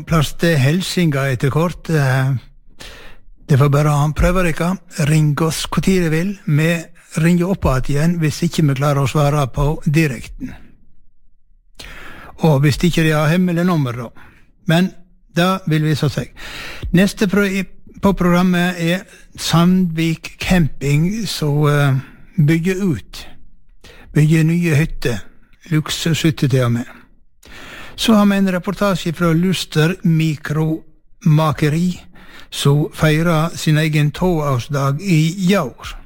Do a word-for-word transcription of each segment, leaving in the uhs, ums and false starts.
plass til helsinga etter kort. Det får bare han prøver ikke. Ring oss hvor tid de vil. Vi ringer opp igjen hvis ikke vi klarer å svare på direkten. Og hvis ikke de har hemmelig nummer da. Men da vil vi så si. Neste pro på programmet er Sandvik Camping, som uh, bygger ut. Bygger nye hytter. Luksushytter til og med. Så har vi en reportasje fra Luster Mikromakeri, som feirer sin egen toårsdag i år.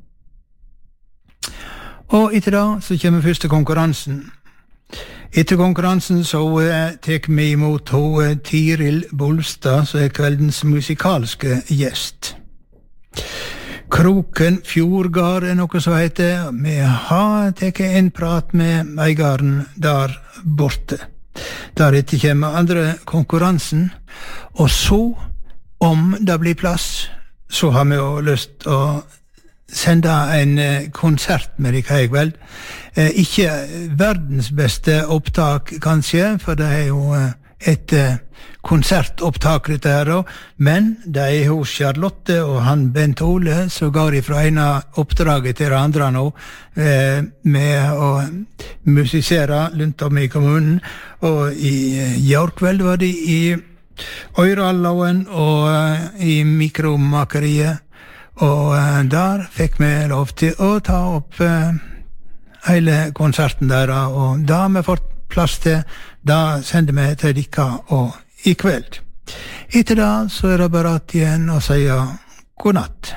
Og etter da så kommer første konkurransen. Etter konkurransen så uh, tek vi imot uh, Tiril Bolstad, som er kveldens musikalske gjest. Kroken Fjordgard er noe som heter. Vi har teket en prat med eigaren der borte. Deretter kommer andre konkurransen. Og så, om det blir plass, så har vi jo lyst å sende en konsert med deg i kveld. Eh, ikke verdens beste opptak, kanskje, for det er jo et konsertopptak dette her, men det er hos Charlotte og han Bent Ole, så går ifra ene oppdraget til det andre nå, eh, med å musisere rundt om i kommunen, og i år kveld var de i Øyralloen og uh, i Mikromakeriet, og uh, der fikk vi lov til å ta opp uh, hele konserten der, og da har vi fått plass til, da sender vi til dere og i kveld. Etter da så er det bare at igjen å si god natt.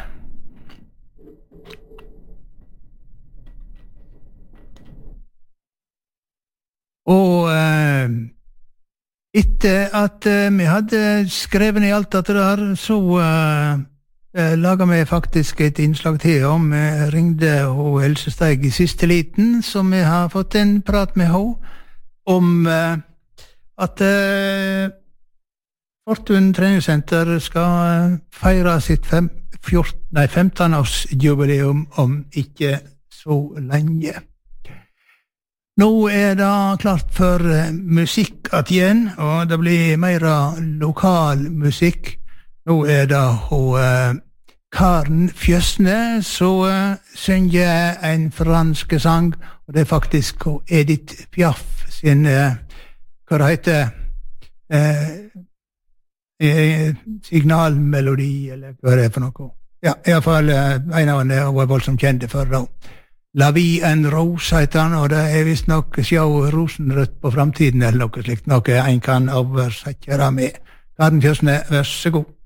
Og uh, etter at uh, vi hadde skrevet i alt dette der, så uh, uh, laget vi faktisk et innslag til om vi ringde og Else Steig i siste liten, så vi har fått en prat med henne om uh, at uh, Fortun treningssenter skal uh, feire sitt fem, fjorten, nei, femten-årsjubileum om ikke så lenge. Nå er det klart for uh, musikk at igjen, og det blir mer lokal musikk. Nå er det og, uh, Karen Fjösne som uh, synger en fransk sang, og det er faktisk Edith Piaf sin, uh, hva det heter, uh, uh, signalmelodi, eller hva det er for noe. Ja, i hvert fall uh, en av dem var voldsomt kjente for da. La vie en rose heter han, og det er vist nok sjå rosenrødt på framtiden, eller noe slikt, noe en kan oversette med. Karen Fjösne, vær så god.